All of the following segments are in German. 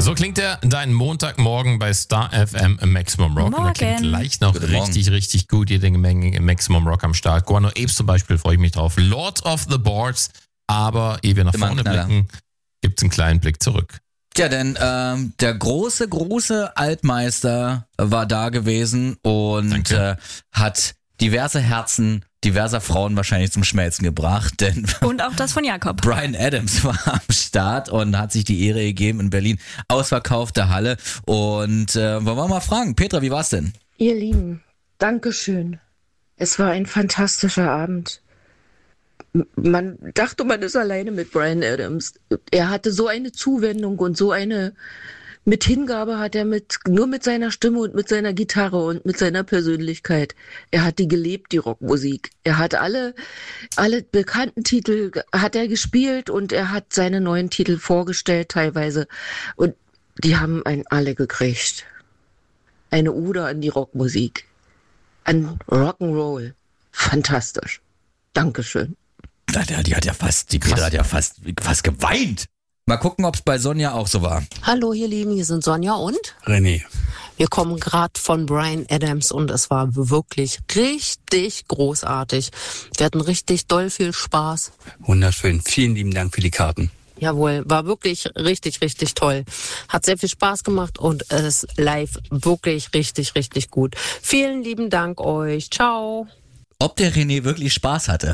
So klingt dein Montagmorgen bei Star FM im Maximum Rock. Und da klingt gleich noch richtig gut jede Menge im Maximum Rock am Start. Guano Apes zum Beispiel, freue ich mich drauf. Lord of the Boards. Aber ehe wir nach vorne blicken, gibt es einen kleinen Blick zurück. Ja, denn der große Altmeister war da gewesen und hat diverse Herzen diverser Frauen wahrscheinlich zum Schmelzen gebracht. Denn und auch das von Jakob. Bryan Adams war am Start und hat sich die Ehre gegeben in Berlin. Ausverkaufte Halle. Und wollen wir mal fragen, Petra, wie war's denn? Ihr Lieben, Dankeschön. Es war ein fantastischer Abend. Man dachte, man ist alleine mit Bryan Adams. Er hatte so eine Zuwendung und so eine mit Hingabe hat er nur mit seiner Stimme und mit seiner Gitarre und mit seiner Persönlichkeit. Er hat die gelebt, die Rockmusik. Er hat alle bekannten Titel hat er gespielt und er hat seine neuen Titel vorgestellt teilweise. Und die haben einen alle gekriegt. Eine Ode an die Rockmusik. An Rock'n'Roll. Fantastisch. Dankeschön. Die Petra hat ja fast geweint. Mal gucken, ob es bei Sonja auch so war. Hallo ihr Lieben, hier sind Sonja und René. Wir kommen gerade von Bryan Adams und es war wirklich richtig großartig. Wir hatten richtig doll viel Spaß. Wunderschön, vielen lieben Dank für die Karten. Jawohl, war wirklich richtig toll. Hat sehr viel Spaß gemacht und es ist live wirklich richtig gut. Vielen lieben Dank euch. Ciao. Ob der René wirklich Spaß hatte?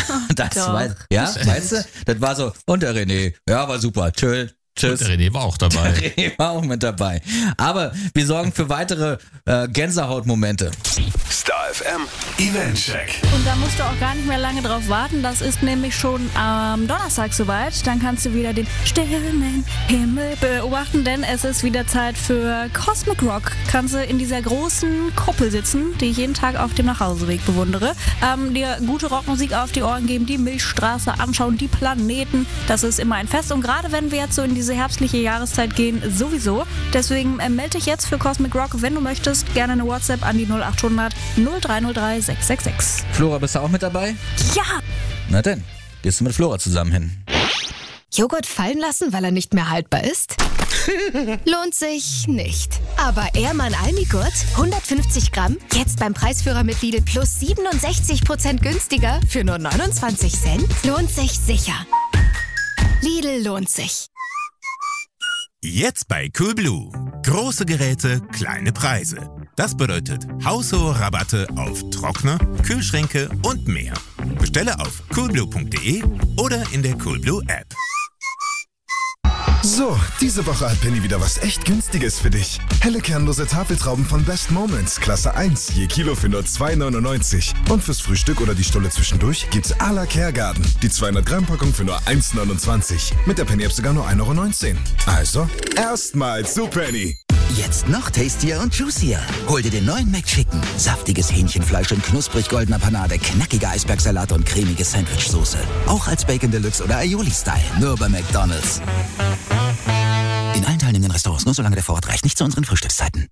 Weißt du? Das war so, und der René, ja, war super, tschüss. Und der René war auch dabei. Der René war auch mit dabei. Aber wir sorgen für weitere Gänsehautmomente. Star FM Eventcheck. Und da musst du auch gar nicht mehr lange drauf warten. Das ist nämlich schon am Donnerstag soweit. Dann kannst du wieder den Sternenhimmel beobachten, denn es ist wieder Zeit für Cosmic Rock. Kannst du in dieser großen Kuppel sitzen, die ich jeden Tag auf dem Nachhauseweg bewundere. Dir gute Rockmusik auf die Ohren geben, die Milchstraße anschauen, die Planeten. Das ist immer ein Fest. Und gerade wenn wir jetzt so in diese herbstliche Jahreszeit gehen, sowieso. Deswegen melde dich jetzt für Cosmic Rock, wenn du möchtest. Gerne eine WhatsApp an die 0800 0303 666. Flora, bist du auch mit dabei? Ja! Na denn, gehst du mit Flora zusammen hin. Joghurt fallen lassen, weil er nicht mehr haltbar ist? Lohnt sich nicht. Aber Ehrmann Almigurt, 150 Gramm, jetzt beim Preisführer mit Lidl plus 67% günstiger für nur 29 Cent? Lohnt sich sicher. Lidl lohnt sich. Jetzt bei Coolblue. Große Geräte, kleine Preise. Das bedeutet haushohe Rabatte auf Trockner, Kühlschränke und mehr. Bestelle auf coolblue.de oder in der Coolblue App. So, diese Woche hat Penny wieder was echt Günstiges für dich. Helle kernlose Tafeltrauben von Best Moments, Klasse 1, je Kilo für nur 2,99. Und fürs Frühstück oder die Stulle zwischendurch gibt's à la Kergarten. Die 200 Gramm Packung für nur 1,29. Mit der Penny-App sogar nur 1,19 €. Also, erstmal zu Penny. Jetzt noch tastier und juicier. Hol dir den neuen McChicken. Saftiges Hähnchenfleisch in knusprig goldener Panade, knackige Eisbergsalat und cremige Sandwichsoße. Auch als Bacon Deluxe oder Aioli-Style. Nur bei McDonald's. In allen teilnehmenden Restaurants, nur solange der Vorrat reicht. Nicht zu unseren Frühstückszeiten.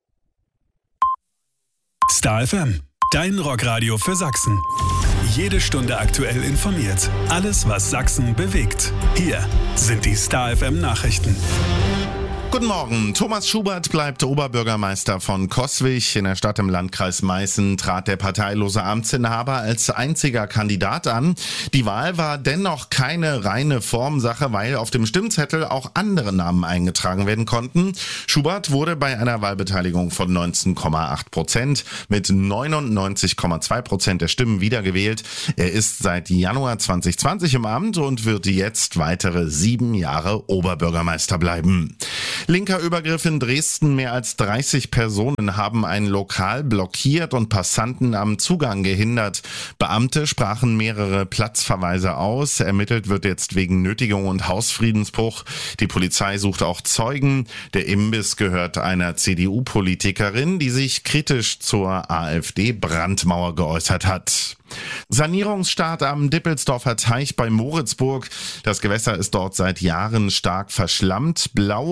Star FM, dein Rockradio für Sachsen. Jede Stunde aktuell informiert. Alles, was Sachsen bewegt. Hier sind die Star FM Nachrichten. Guten Morgen. Thomas Schubert bleibt Oberbürgermeister von Coswig. In der Stadt im Landkreis Meißen trat der parteilose Amtsinhaber als einziger Kandidat an. Die Wahl war dennoch keine reine Formsache, weil auf dem Stimmzettel auch andere Namen eingetragen werden konnten. Schubert wurde bei einer Wahlbeteiligung von 19,8% mit 99,2% der Stimmen wiedergewählt. Er ist seit Januar 2020 im Amt und wird jetzt weitere 7 Jahre Oberbürgermeister bleiben. Linker Übergriff in Dresden. Mehr als 30 Personen haben ein Lokal blockiert und Passanten am Zugang gehindert. Beamte sprachen mehrere Platzverweise aus. Ermittelt wird jetzt wegen Nötigung und Hausfriedensbruch. Die Polizei sucht auch Zeugen. Der Imbiss gehört einer CDU-Politikerin, die sich kritisch zur AfD-Brandmauer geäußert hat. Sanierungsstart am Dippelsdorfer Teich bei Moritzburg. Das Gewässer ist dort seit Jahren stark verschlammt. Blaualgen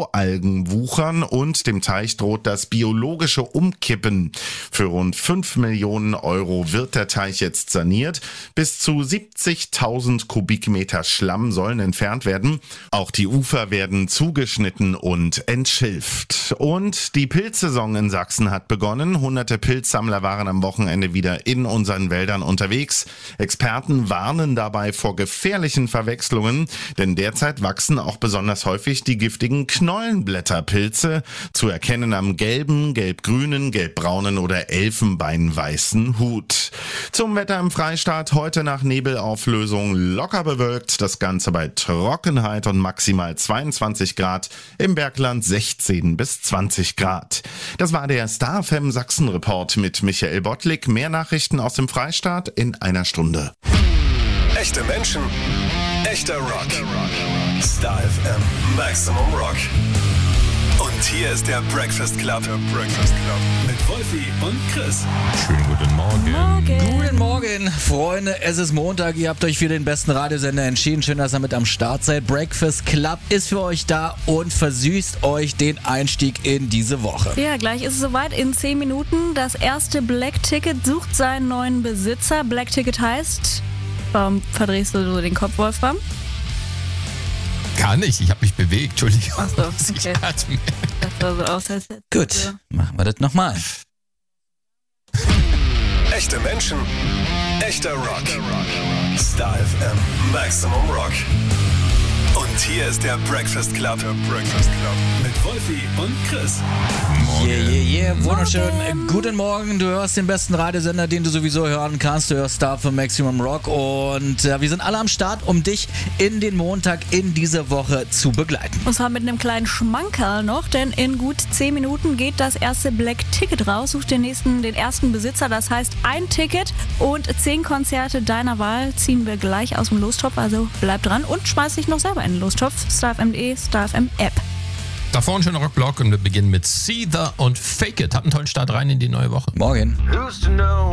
nachhaltigen Wuchern und dem Teich droht das biologische Umkippen. Für rund 5 Millionen Euro wird der Teich jetzt saniert. Bis zu 70.000 Kubikmeter Schlamm sollen entfernt werden. Auch die Ufer werden zugeschnitten und entschilft. Und die Pilzsaison in Sachsen hat begonnen. Hunderte Pilzsammler waren am Wochenende wieder in unseren Wäldern unterwegs. Experten warnen dabei vor gefährlichen Verwechslungen, denn derzeit wachsen auch besonders häufig die giftigen Knollenblätterpilze, zu erkennen am gelben, gelb-grünen, gelb-braunen oder elfenbeinweißen Hut. Zum Wetter im Freistaat: heute nach Nebelauflösung locker bewölkt, das Ganze bei Trockenheit und maximal 22 Grad, im Bergland 16 bis 20 Grad. Das war der Star FM Sachsen Report mit Michael Bottlik. Mehr Nachrichten aus dem Freistaat in einer Stunde. Echte Menschen, echter Rock. Star FM Maximum Rock. Und hier ist der Breakfast Club. Mit Wolfi und Chris. Schönen guten Morgen. Guten Morgen, Freunde. Es ist Montag. Ihr habt euch für den besten Radiosender entschieden. Schön, dass ihr mit am Start seid. Breakfast Club ist für euch da und versüßt euch den Einstieg in diese Woche. Ja, gleich ist es soweit. In 10 Minuten. Das erste Black Ticket sucht seinen neuen Besitzer. Black Ticket heißt... Warum verdrehst du so den Kopf, Wolfram? Gar nicht, ich habe mich bewegt, Entschuldigung. Achso, okay. Das sah so aus, als hätte Gut, machen wir das nochmal. Echte Menschen, echter Rock. Star FM Maximum Rock. Und hier ist der Breakfast Club. Mit Wolfi und Chris. Yeah. Wunderschön. Guten Morgen. Du hörst den besten Radiosender, den du sowieso hören kannst. Du hörst Star FM Maximum Rock. Und wir sind alle am Start, um dich in den Montag in dieser Woche zu begleiten. Und zwar mit einem kleinen Schmankerl noch, denn in gut 10 Minuten geht das erste Black Ticket raus. Such den ersten Besitzer. Das heißt, ein Ticket und 10 Konzerte deiner Wahl ziehen wir gleich aus dem Lostopf. Also bleib dran und schmeiß dich noch selber in den Lostopf. StarFM.de, StarFM App. Davor ein schöner Rockblock und wir beginnen mit See The und Fake It. Habt einen tollen Start rein in die neue Woche. Morgen.